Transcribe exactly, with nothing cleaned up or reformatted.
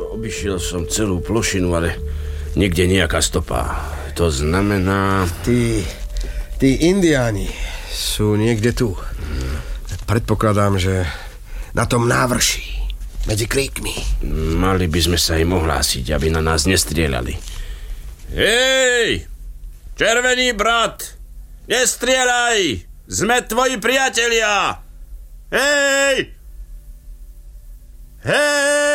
Obišiel som celú plošinu, ale nikde nejaká stopa. To znamená... Tí, tí indiáni sú niekde tu. Predpokladám, že na tom návrší, medzi kríkmi. Mali by sme sa im ohlásiť, aby na nás nestrieľali. Hej! Červený brat! Nestrieľaj! Sme tvoji priatelia! Hej! Hej!